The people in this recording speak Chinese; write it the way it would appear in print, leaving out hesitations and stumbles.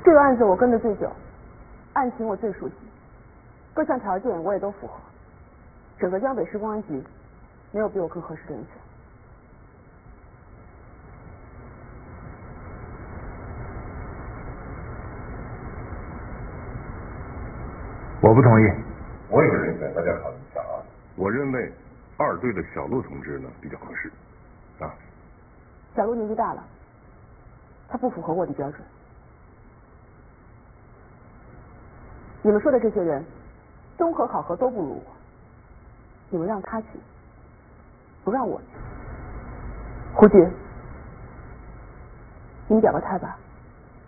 这个案子我跟得最久，案情我最熟悉，各项条件我也都符合。整个江北市公安局没有比我更合适的人选。 我不同意。 我有个人选，大家考虑一下啊。 我认为2队的小陆同志呢比较合适，啊。 小陆年纪大了，他不符合我的标准。你们说的这些人，综合考核都不如我，你们让他去，不让我去。胡局，你们表个态吧。